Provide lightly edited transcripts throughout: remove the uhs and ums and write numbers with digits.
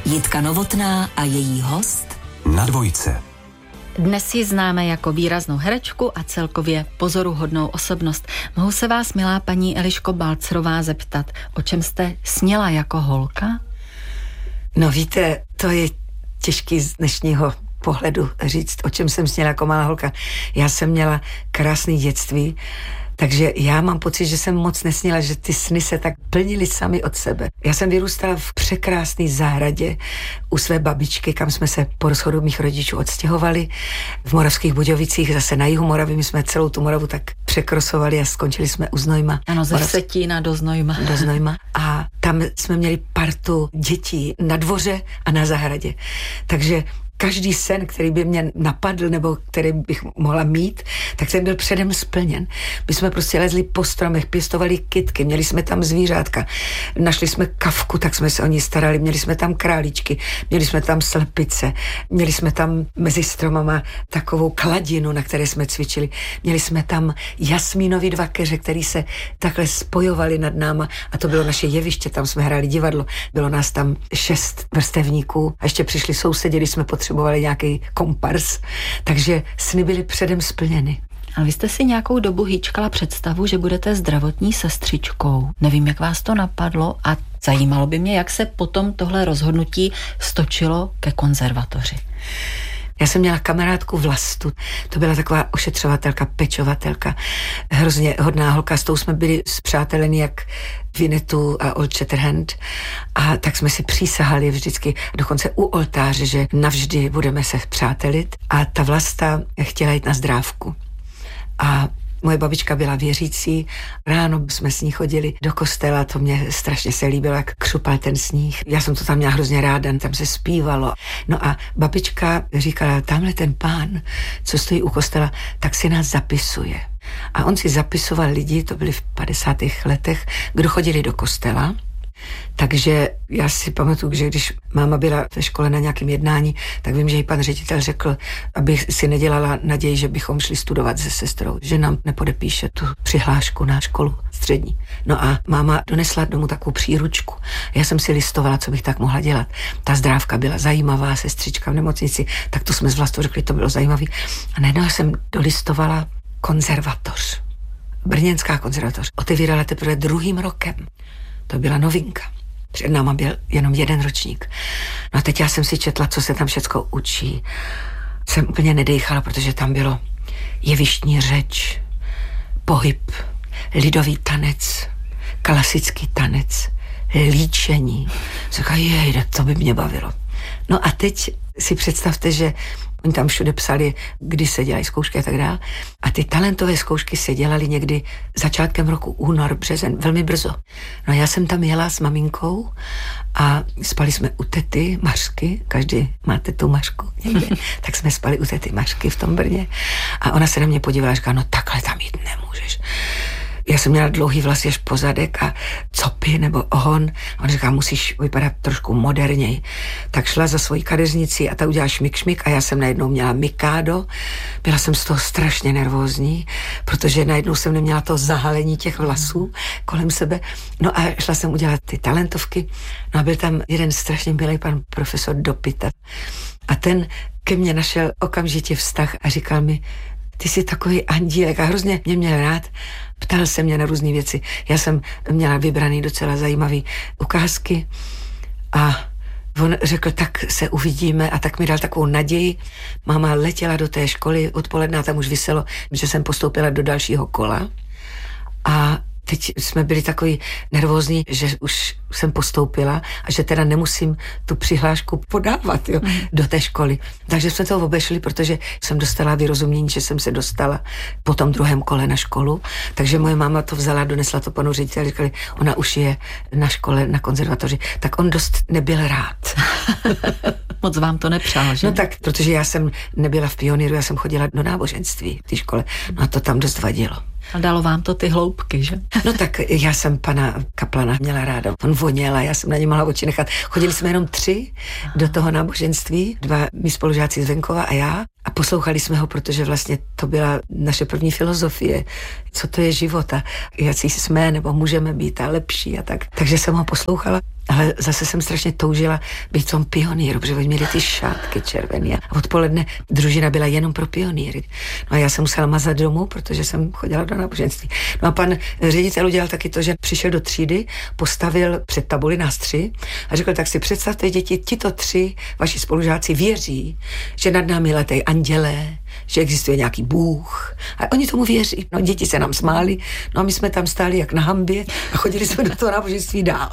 Jitka Novotná a její host na Dvojce. Dnes ji známe jako výraznou herečku a celkově pozoruhodnou osobnost. Mohu se vás, milá paní Eliško Balcerová, zeptat, o čem jste sněla jako holka? No víte, to je těžký z dnešního pohledu říct, o čem jsem sněla jako malá holka. Já jsem měla krásný dětství, takže já mám pocit, že jsem moc nesnila, že ty sny se tak plnily sami od sebe. Já jsem vyrůstala v překrásné zahradě u své babičky, kam jsme se po rozchodu mých rodičů odstěhovali. V Moravských Budějovicích, zase na jihu Moravy, my jsme celou tu Moravu tak překrosovali a skončili jsme u Znojma. Ano, ze Vsetína do Znojma. Do Znojma. A tam jsme měli partu dětí na dvoře a na zahradě. Takže každý sen, který by mě napadl nebo který bych mohla mít, tak ten byl předem splněn. My jsme prostě lezli po stromech, pěstovali kytky, měli jsme tam zvířátka, našli jsme kavku, tak jsme se o ní starali, měli jsme tam králíčky, měli jsme tam slepice, měli jsme tam mezi stromama takovou kladinu, na které jsme cvičili, měli jsme tam jasmínový dva keře, který se takhle spojovali nad náma a to bylo naše jeviště, tam jsme hráli divadlo, bylo nás tam 6 vrstevníků a ještě přišli sousedi, když jsme potřebovali nějaký kompars, takže sny byly předem splněny. Ale vy jste si nějakou dobu hýčkala představu, že budete zdravotní sestřičkou. Nevím, jak vás to napadlo a zajímalo by mě, jak se potom tohle rozhodnutí stočilo ke konzervatoři. Já jsem měla kamarádku Vlastu, to byla taková ošetřovatelka, pečovatelka, hrozně hodná holka, s tou jsme byli spřáteleni jak Winnetou a Old Shatterhand a tak jsme si přísahali vždycky, dokonce u oltáře, že navždy budeme se přátelit a ta Vlasta chtěla jít na zdrávku a moje babička byla věřící, ráno jsme s ní chodili do kostela, to mě strašně se líbilo, jak křupal ten sníh. Já jsem to tam měla hrozně ráda, tam se zpívalo. No a babička říkala, tamhle ten pán, co stojí u kostela, tak si nás zapisuje. A on si zapisoval lidi, to byli v 50. letech, kdo chodili do kostela. Takže já si pamatuju, že když máma byla ve škole na nějakém jednání, tak vím, že jí pan ředitel řekl, aby si nedělala naději, že bychom šli studovat se sestrou, že nám nepodepíše tu přihlášku na školu střední. No a máma donesla domů takovou příručku. Já jsem si listovala, co bych tak mohla dělat. Ta zdrávka byla zajímavá, sestřička v nemocnici, tak to jsme s Vlastou řekli, to bylo zajímavý. A najednou jsem dolistovala konzervatoř. Brněnská konzervatoř. Otevírala teprve 2. rokem. To byla novinka. Před náma byl jenom 1 ročník. No a teď já jsem si četla, co se tam všecko učí. Jsem úplně nedejchala, protože tam bylo jevištní řeč, pohyb, lidový tanec, klasický tanec, líčení. Říkala, to by mě bavilo. No a teď si představte, že oni tam všude psali, kdy se dělají zkoušky a tak dále. A ty talentové zkoušky se dělaly někdy začátkem roku, únor, březen, velmi brzo. No já jsem tam jela s maminkou a spali jsme u tety Mařky, každý má tetu Mařku někde, tak jsme spali u tety Mařky v tom Brně. A ona se na mě podívala a říkala, no takhle tam jít nemůžeš. Já jsem měla dlouhý vlasy až po zadek a copy nebo ohon. A on říká, musíš vypadat trošku moderněji. Tak šla za svojí kadeřnicí a ta udělala šmik a já jsem najednou měla mikádo. Byla jsem z toho strašně nervózní, protože najednou jsem neměla to zahalení těch vlasů kolem sebe. No a šla jsem udělat ty talentovky. No a byl tam jeden strašně milý pan profesor Dopita. A ten ke mně našel okamžitě vztah a říkal mi, ty jsi takový andílek a hrozně mě měl rád. Ptal se mě na různé věci. Já jsem měla vybraný docela zajímavý ukázky a on řekl, tak se uvidíme a tak mi dal takovou naději. Máma letěla do té školy odpoledne a tam už viselo, že jsem postoupila do dalšího kola a teď jsme byli takový nervózní, že už jsem postoupila a že teda nemusím tu přihlášku podávat do té školy. Takže jsme to obešli, protože jsem dostala vyrozumění, že jsem se dostala po tom 2. kole na školu. Takže moje máma to vzala, donesla to panu řediteli a říkali, ona už je na škole, na konzervatoři. Tak on dost nebyl rád. Moc vám to nepřál, že? No tak, protože já jsem nebyla v pionýru, já jsem chodila do náboženství v té škole. No a to tam dost vadilo. A dalo vám to ty hloubky, že? No tak já jsem pana kaplana měla ráda. On voněl a já jsem na ně mohla oči nechat. Chodili jsme jenom 3 do toho náboženství, 2 mí spolužáci z venkova a já. A poslouchali jsme ho, protože vlastně to byla naše první filozofie, co to je život a jaký jsme nebo můžeme být a lepší a tak. Takže jsem ho poslouchala, ale zase jsem strašně toužila být v tom pionýru, protože oni měli ty šátky červený a odpoledne družina byla jenom pro pionýry. No a já jsem musela mazat domů, protože jsem chodila do náboženství. No a pan ředitel udělal taky to, že přišel do třídy, postavil před tabuli nás 3 a řekl, tak si představte, děti, tito 3 vaši spolužáci věří, že nad námi letějí andělé, že existuje nějaký Bůh. A oni tomu věří. No, děti se nám smály, no a my jsme tam stáli jak na hambě a chodili jsme do toho náboženství dál.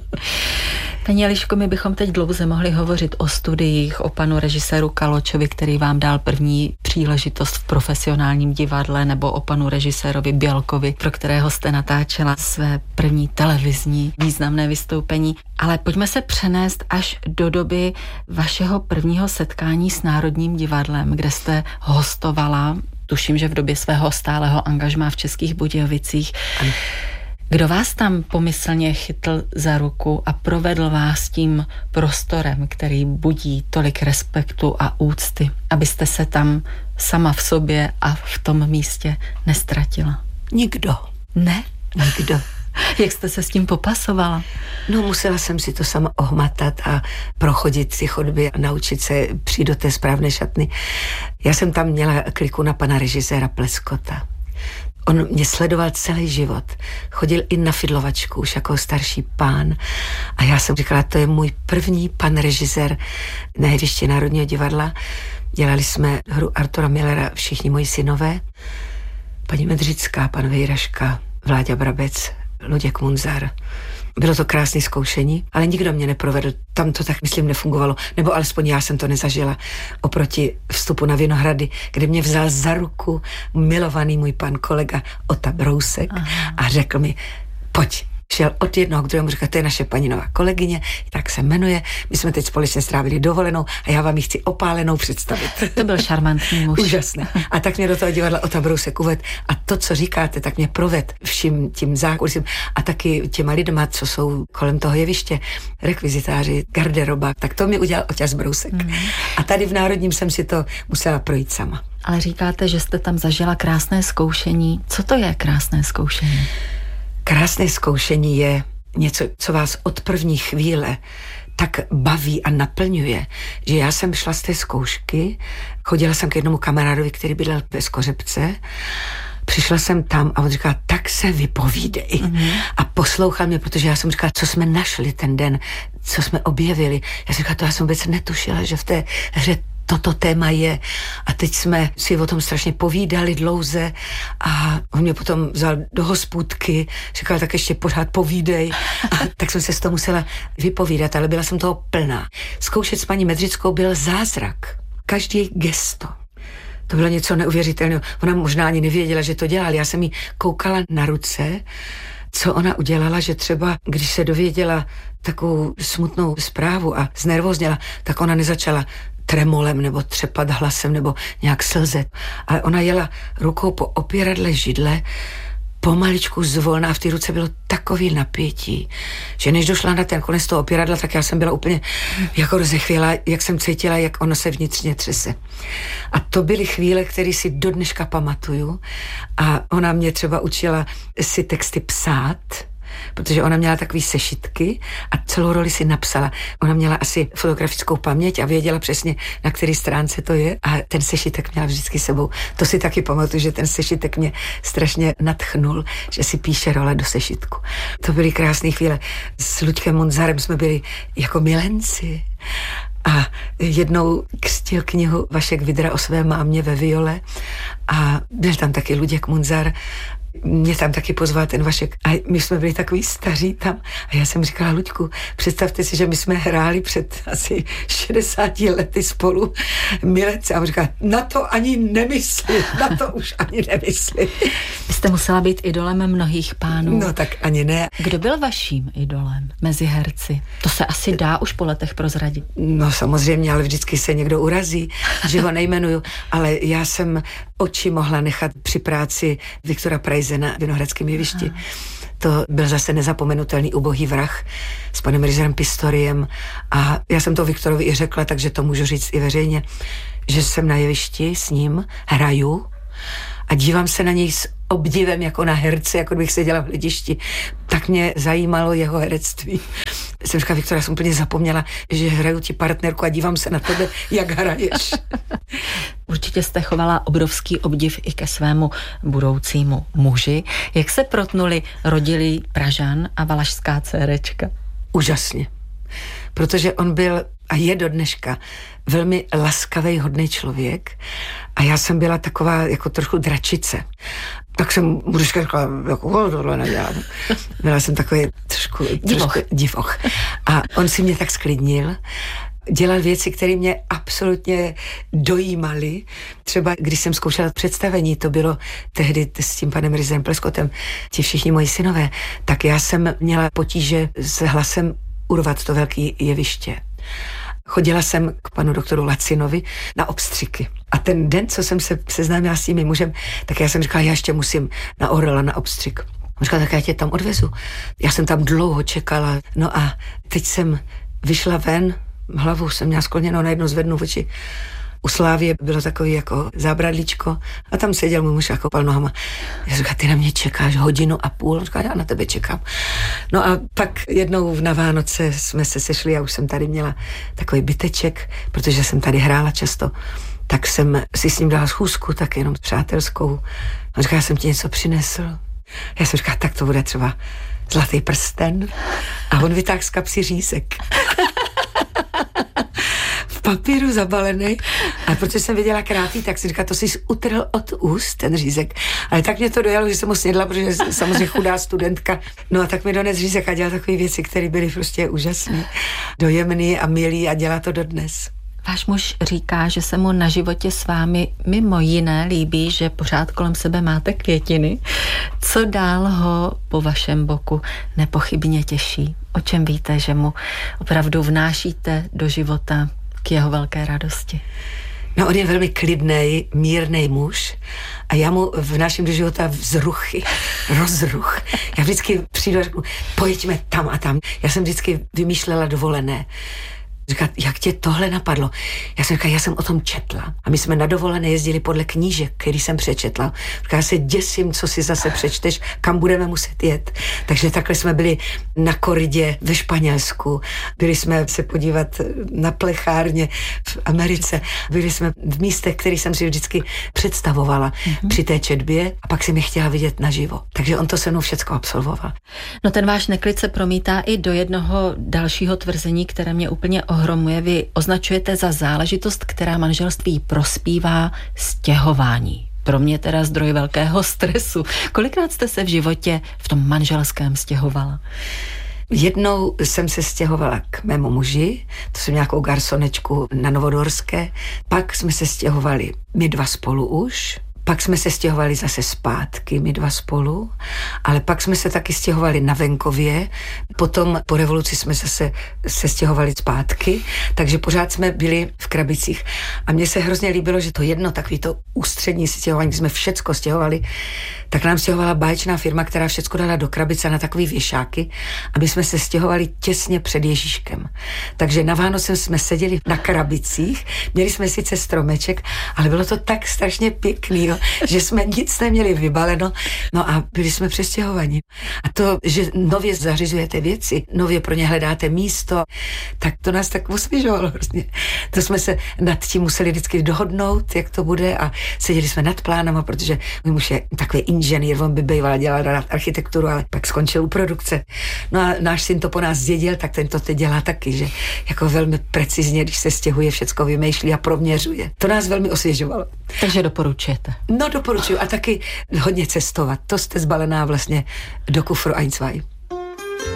Paní Eliško, my bychom teď dlouze mohli hovořit o studiích, o panu režiséru Kaločovi, který vám dal první příležitost v profesionálním divadle, nebo o panu režisérovi Bělkovi, pro kterého jste natáčela své první televizní významné vystoupení. Ale pojďme se přenést až do doby vašeho prvního setkání s Národním divadlem, kde jste hostovala, tuším, že v době svého stálého angažmá v Českých Budějovicích. Kdo vás tam pomyslně chytl za ruku a provedl vás tím prostorem, který budí tolik respektu a úcty, abyste se tam sama v sobě a v tom místě nestratila? Nikdo. Ne? Nikdo. Jak jste se s tím popasovala? No, musela jsem si to sama ohmatat a prochodit ty chodby a naučit se přijít do té správné šatny. Já jsem tam měla kliku na pana režiséra Pleskota. On mě sledoval celý život. Chodil i na fidlovačku, už jako starší pán. A já jsem říkala, to je můj první pan režisér na jevišti Národního divadla. Dělali jsme hru Artura Millera Všichni moji synové. Paní Medřická, pan Vejraška, Vláďa Brabec, Luděk Munzar. Bylo to krásné zkoušení, ale nikdo mě neprovedl. Tam to tak, myslím, nefungovalo. Nebo alespoň já jsem to nezažila oproti vstupu na Vinohrady, kde mě vzal za ruku milovaný můj pan kolega Ota Brousek a řekl mi, pojď. Šel od jednoho k druhému, říkal, to je naše paní nová kolegyně, tak se jmenuje, my jsme teď společně strávili dovolenou a já vám ji chci opálenou představit. To byl šarmantní muž. Úžasné. A tak mě do toho divadla Ota Brousek uvedl a to, co říkáte, tak mě proved vším tím zákulisím a taky těma lidma, co jsou kolem toho jeviště, rekvizitáři, garderoba, tak to mi udělal Oťas Brousek. A tady v Národním jsem si to musela projít sama. Ale říkáte, že jste tam zažila krásné zkoušení. Co to je krásné zkoušení? Krásné zkoušení je něco, co vás od první chvíle tak baví a naplňuje, že já jsem šla z té zkoušky, chodila jsem k jednomu kamarádovi, který bydlel ve Skořepce, přišla jsem tam a on říkal, tak se vypovídej. A poslouchal mě, protože já jsem říkala, co jsme našli ten den, co jsme objevili. Já jsem říkala, to já jsem vůbec netušila, že v té hře toto téma je. A teď jsme si o tom strašně povídali dlouze a on mě potom vzal do hospůdky, říkal, tak ještě pořád povídej. A tak jsem se z toho musela vypovídat, ale byla jsem toho plná. Zkoušet s paní Medřickou byl zázrak. Každý gesto. To bylo něco neuvěřitelného. Ona možná ani nevěděla, že to dělala. Já jsem jí koukala na ruce, co ona udělala, že třeba, když se dověděla takovou smutnou zprávu a znervózněla, tak ona nezačala tremolem nebo třepat hlasem nebo nějak slzet. Ale ona jela rukou po opěradle židle, pomaličku zvolna a v té ruce bylo takový napětí, že než došla na ten konec toho opěradla, tak já jsem byla úplně jako rozechvěla, jak jsem cítila, jak ono se vnitřně třese. A to byly chvíle, které si do dneška pamatuju a ona mě třeba učila si texty psát, protože ona měla takový sešitky a celou roli si napsala. Ona měla asi fotografickou paměť a věděla přesně, na které stránce to je a ten sešitek měla vždycky sebou. To si taky pamatuju, že ten sešitek mě strašně nadchnul, že si píše role do sešitku. To byly krásné chvíle. S Luďkem Munzarem jsme byli jako milenci. A jednou křtil knihu Vašek Vidra o své mámě ve Viole a byl tam taky Luděk Munzar. Mě tam taky pozval ten Vašek a my jsme byli takový staří tam a já jsem říkala, Luďku, představte si, že my jsme hráli před asi 60 lety spolu Milece a on říká, na to ani nemysli, na to už ani nemysli. Vy jste musela být idolem mnohých pánů. No tak ani ne. Kdo byl vaším idolem mezi herci? To se asi dá už po letech prozradit. No samozřejmě, ale vždycky se někdo urazí, že ho nejmenuju, ale já jsem oči mohla nechat při práci Viktora Prajse na Vinohradském jevišti. To byl zase nezapomenutelný Ubohý vrah s panem režisérem Pistoriem a já jsem to Viktorovi i řekla, takže to můžu říct i veřejně, že jsem na jevišti s ním, hraju a dívám se na něj s obdivem jako na herce, jako bych seděla v hledišti. Tak mě zajímalo jeho herectví. Jsem říkala, Viktor, já jsem úplně zapomněla, že hraju ti partnerku a dívám se na tebe, jak hraješ. Určitě jste chovala obrovský obdiv i ke svému budoucímu muži. Jak se protnuli rodilý Pražan a valašská dcerečka? Úžasně. Protože on byl a je do dneška velmi laskavý, hodný člověk a já jsem byla taková jako trochu dračice. Tak jsem mu říkala, jako tohle nedělám. Byla jsem takový trošku divoch. A on si mě tak sklidnil, dělal věci, které mě absolutně dojímaly. Třeba když jsem zkoušela představení, to bylo tehdy s tím panem Rizem Pleskotem, ti všichni moji synové, tak já jsem měla potíže s hlasem urvat to velké jeviště. Chodila jsem k panu doktoru Lacinovi na obstřiky. A ten den, co jsem se seznámila s tím mým mužem, tak já jsem říkala, já ještě musím na Orla na obstřik. On říkal, tak já tě tam odvezu. Já jsem tam dlouho čekala. No a teď jsem vyšla ven, hlavu jsem měla skloněnou, najednou zvednu oči. U Slávie bylo takový jako zábradlíčko a tam seděl můj muž a kopal nohama. Já říkala, ty na mě čekáš 1.5 hodiny. On říkal, já na tebe čekám. No a pak jednou na Vánoce jsme se sešli a už jsem tady měla takový byteček, protože jsem tady hrála často, tak jsem si s ním dala schůzku, tak jenom přátelskou. On říkal, já jsem ti něco přinesl. Já jsem říkala, tak to bude třeba zlatý prsten. A on vytáhl z kapsy řízek. V papíru zabalený. A protože jsem věděla krátý, tak si říkala, to jsi utrhl od úst, ten řízek. Ale tak mě to dojalo, že jsem ho snědla, protože jsem samozřejmě chudá studentka. No a tak mi dones řízek a dělal takové věci, které byly prostě úžasné, dojemný a milý a dělá to dodnes. Váš muž říká, že se mu na životě s vámi mimo jiné líbí, že pořád kolem sebe máte květiny. Co dál ho po vašem boku nepochybně těší? O čem víte, že mu opravdu vnášíte do života k jeho velké radosti? No on je velmi klidnej, mírnej muž a já mu vnáším do života vzruchy, rozruch. Já vždycky přijdu a řeknu, pojďme tam a tam. Já jsem vždycky vymýšlela dovolené. Říká, jak tě tohle napadlo? Já jsem říkala, já jsem o tom četla. A my jsme na dovolené jezdili podle knížek, který jsem přečetla. Říká, já se děsím, co si zase přečteš, kam budeme muset jet. Takže takhle jsme byli na koridě ve Španělsku. Byli jsme se podívat na plechárně v Americe. Byli jsme v místech, které jsem si vždycky představovala při té četbě a pak jsem je chtěla vidět naživo. Takže on to se mnou všecko absolvoval. No ten váš neklid se promítá i do jednoho dalšího tvrzení, které mě úplně ohromuje. Vy označujete za záležitost, která manželství prospívá, stěhování. Pro mě teda zdroj velkého stresu. Kolikrát jste se v životě v tom manželském stěhovala? Jednou jsem se stěhovala k mému muži, to jsem nějakou garsonečku na Novodorské, pak jsme se stěhovali my dva spolu už, pak jsme se stěhovali zase zpátky, my dva spolu, ale pak jsme se taky stěhovali na venkově, potom po revoluci jsme zase se stěhovali zpátky, takže pořád jsme byli v Krabicích. A mně se hrozně líbilo, že to jedno takový to ústřední stěhování, kdy jsme všecko stěhovali, tak nám stěhovala báječná firma, která všecko dala do krabice na takový věšáky, aby jsme se stěhovali těsně před Ježíškem. Takže na Vánoce jsme seděli na Krabicích, měli jsme sice stromeček, ale bylo to tak strašně pěkný, že jsme nic neměli vybaleno, no a byli jsme přestěhovaní. A to, že nově zařizujete věci, nově pro ně hledáte místo, tak to nás tak osvěžovalo hrozně. To jsme se nad tím museli vždycky dohodnout, jak to bude a seděli jsme nad plánama, protože můj muž je takový inženýr, on by býval dělal architekturu, ale pak skončil u produkce. No a náš syn to po nás zdědil, tak ten to teď dělá taky, že jako velmi precizně, když se stěhuje, všecko vymýšlí a proměřuje. To nás velmi osvěžovalo. Takže doporučujete? No doporučuju a taky hodně cestovat. To jste zbalená vlastně do kufru ein, zwei.